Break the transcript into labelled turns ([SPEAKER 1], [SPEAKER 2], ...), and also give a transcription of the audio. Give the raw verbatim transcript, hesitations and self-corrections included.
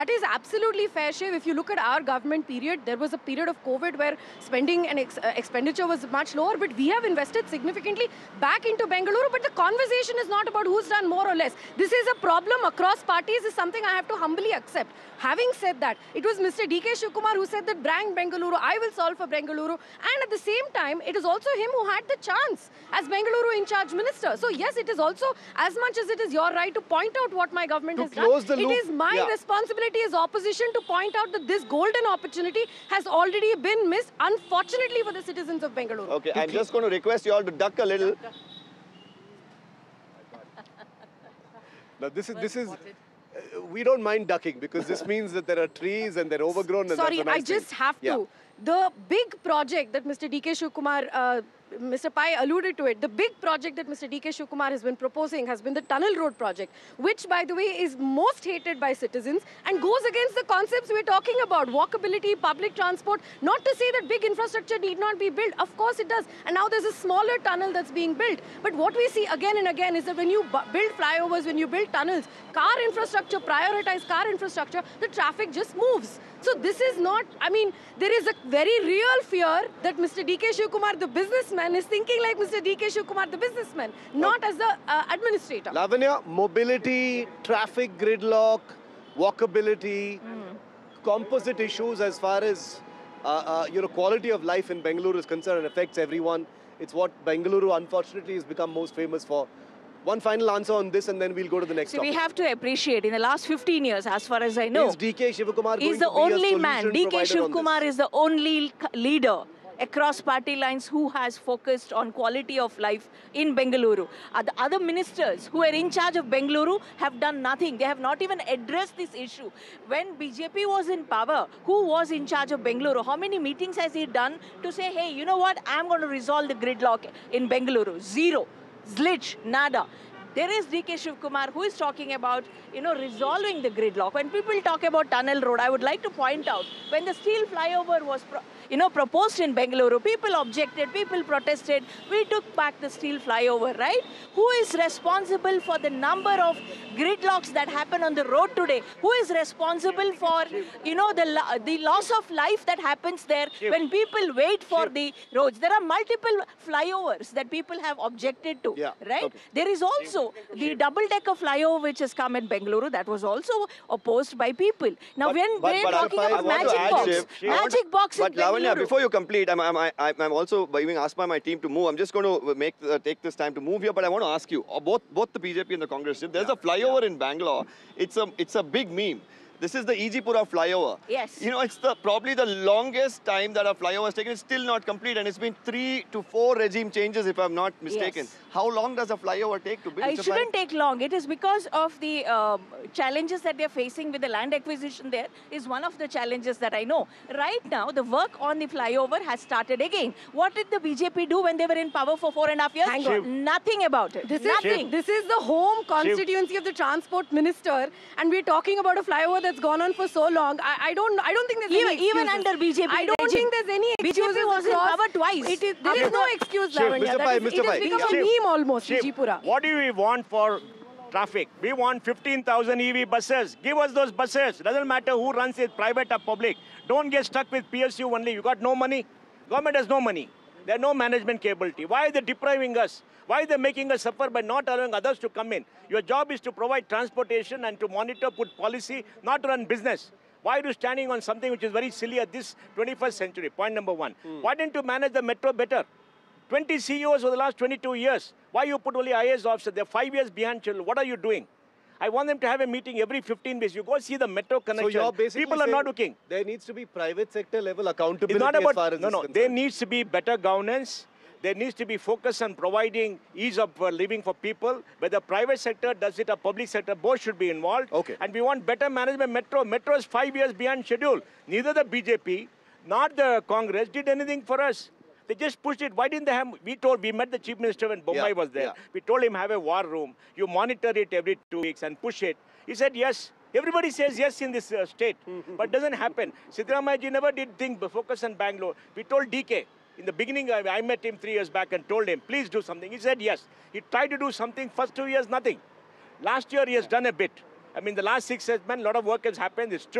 [SPEAKER 1] That is absolutely fair, Shiv. If you look at our government period, there was a period of COVID where spending and ex uh, expenditure was much lower, but we have invested significantly back into Bengaluru. But the conversation is not about who's done more or less. This is a problem across parties, is something I have to humbly accept. Having said that, it was Mister D K Shivakumar who said that bring Bengaluru, I will solve for Bengaluru. And at the same time, it is also him who had the chance as Bengaluru in charge minister. So yes, it is also, as much as it is your right to point out what my government
[SPEAKER 2] to
[SPEAKER 1] has
[SPEAKER 2] close
[SPEAKER 1] done,
[SPEAKER 2] the loop,
[SPEAKER 1] it is my
[SPEAKER 2] yeah.
[SPEAKER 1] responsibility as opposition to point out that this golden opportunity has already been missed, unfortunately, for the citizens of Bengaluru.
[SPEAKER 3] Okay, I'm just going to request you all to duck a little.
[SPEAKER 2] Now this is this is. Uh, we don't mind ducking because this means that there are trees and they're overgrown. And
[SPEAKER 1] Sorry,
[SPEAKER 2] that's a nice
[SPEAKER 1] I just
[SPEAKER 2] thing.
[SPEAKER 1] have
[SPEAKER 2] yeah.
[SPEAKER 1] to. The big project that Mister D K Shivakumar, uh, Mister Pai alluded to it, the big project that Mister D K Shivakumar has been proposing has been the Tunnel Road project, which, by the way, is most hated by citizens and goes against the concepts we're talking about, walkability, public transport. Not to say that big infrastructure need not be built. Of course it does. And now there's a smaller tunnel that's being built. But what we see again and again is that when you build flyovers, when you build tunnels, car infrastructure, prioritize car infrastructure, the traffic just moves. So this is not, I mean, there is a very real fear that Mister D K Shivakumar, the businessman, is thinking like Mister D K Shivakumar, the businessman, not as the uh, administrator.
[SPEAKER 2] Lavanya, mobility, traffic gridlock, walkability, mm. composite issues as far as uh, uh, you know, quality of life in Bengaluru is concerned and affects everyone. It's what Bengaluru, unfortunately, has become most famous for. One final answer on this and then we'll go to the next
[SPEAKER 4] So
[SPEAKER 2] topic.
[SPEAKER 4] we have to appreciate, in the last fifteen years, as far as I know,
[SPEAKER 2] is D K Shivakumar
[SPEAKER 4] is
[SPEAKER 2] going
[SPEAKER 4] the
[SPEAKER 2] to be
[SPEAKER 4] only
[SPEAKER 2] a
[SPEAKER 4] man, D K Shivakumar is the only leader across party lines who has focused on quality of life in Bengaluru. Uh, the other ministers who are in charge of Bengaluru have done nothing. They have not even addressed this issue. When B J P was in power, who was in charge of Bengaluru? How many meetings has he done to say, hey, you know what, I'm going to resolve the gridlock in Bengaluru? Zero. Zlich. Nada. There is D K Shivakumar who is talking about, you know, resolving the gridlock. When people talk about Tunnel Road, I would like to point out, when the steel flyover was, pro you know, proposed in Bengaluru, people objected, people protested. We took back the steel flyover, right? Who is responsible for the number of gridlocks that happen on the road today? Who is responsible for, you know, the, lo the loss of life that happens there when people wait for the roads? There are multiple flyovers that people have objected to,
[SPEAKER 2] yeah,
[SPEAKER 4] right?
[SPEAKER 2] Okay.
[SPEAKER 4] There is also the double-decker flyover which has come in Bengaluru that was also opposed by people. Now,
[SPEAKER 3] but,
[SPEAKER 4] when
[SPEAKER 3] but,
[SPEAKER 4] we're
[SPEAKER 3] but
[SPEAKER 4] talking
[SPEAKER 3] I,
[SPEAKER 4] about
[SPEAKER 3] I want
[SPEAKER 4] magic
[SPEAKER 3] to add,
[SPEAKER 4] box,
[SPEAKER 3] Shiv,
[SPEAKER 4] magic box in
[SPEAKER 3] but
[SPEAKER 4] Bengaluru.
[SPEAKER 3] Lavanya, before you complete, I'm, I'm, I'm, I'm also being asked by my team to move. I'm just going to make uh, take this time to move here, but I want to ask you, both both the B J P and the Congress, there's yeah, a flyover yeah. in Bangalore. It's a it's a big meme. This is the E G Pura flyover.
[SPEAKER 4] Yes.
[SPEAKER 3] You know, it's the probably the longest time that a flyover has taken. It's still not complete, and it's been three to four regime changes, if I'm not mistaken.
[SPEAKER 4] Yes.
[SPEAKER 3] How long does a flyover take to build?
[SPEAKER 4] Uh, it shouldn't take long. It is because of the uh, challenges that they're facing with the land acquisition there is one of the challenges that I know. Right now, the work on the flyover has started again. What did the B J P do when they were in power for four and a half years?
[SPEAKER 1] Hang on.
[SPEAKER 4] Nothing about it.
[SPEAKER 1] This
[SPEAKER 4] Nothing.
[SPEAKER 1] is, this is the home constituency Shiv. of the transport minister, and we're talking about a flyover that's gone on for so long. I, I don't I don't think there's
[SPEAKER 4] even,
[SPEAKER 1] any excuses.
[SPEAKER 4] Even under B J P
[SPEAKER 1] I don't
[SPEAKER 4] regime,
[SPEAKER 1] think there's any excuses.
[SPEAKER 4] B J P was in power twice.
[SPEAKER 1] It is, there is no excuse,
[SPEAKER 2] Shiv,
[SPEAKER 1] Lavanya.
[SPEAKER 2] Mister
[SPEAKER 1] That
[SPEAKER 2] Pai,
[SPEAKER 1] is,
[SPEAKER 2] Mister
[SPEAKER 1] it
[SPEAKER 2] Pai.
[SPEAKER 1] has become
[SPEAKER 5] Shiv,
[SPEAKER 1] a meme almost,
[SPEAKER 5] Shiv,
[SPEAKER 1] Vijaypura.
[SPEAKER 5] What do we want for traffic? We want fifteen thousand E V buses. Give us those buses. Doesn't matter who runs it, private or public. Don't get stuck with P S U only. You got no money. Government has no money. There's no management capability. Why are they depriving us? Why are they making us suffer by not allowing others to come in? Your job is to provide transportation and to monitor, put policy, not to run business. Why are you standing on something which is very silly at this twenty-first century? Point number one. Hmm. Why didn't you manage the metro better? twenty C E Os for the last twenty-two years. Why you put only I A S officers? They're five years behind children. What are you doing? I want them to have a meeting every fifteen days. You go see the metro connection.
[SPEAKER 2] So you're basically
[SPEAKER 5] People are not looking.
[SPEAKER 2] There needs to be private sector level accountability
[SPEAKER 5] it's not about,
[SPEAKER 2] as far as
[SPEAKER 5] No, no.
[SPEAKER 2] concerned.
[SPEAKER 5] There needs to be better governance. There needs to be focus on providing ease of uh, living for people. Whether private sector does it or public sector, both should be involved.
[SPEAKER 2] Okay.
[SPEAKER 5] And we want better management. Metro. Metro is five years behind schedule. Neither the B J P nor the Congress did anything for us. They just pushed it. Why didn't they have... We told, we met the Chief Minister when Bombay
[SPEAKER 2] yeah,
[SPEAKER 5] was there.
[SPEAKER 2] Yeah.
[SPEAKER 5] We told him have a war room. You monitor it every two weeks and push it. He said yes. Everybody says yes in this uh, state, but it doesn't happen. Siddaramaiah ji never did think, focus on Bangalore. We told D K. In the beginning, I, I met him three years back and told him, please do something. He said yes. He tried to do something. First two years, nothing. Last year, he has done a bit. I mean, the last six months, a lot of work has happened. It's true.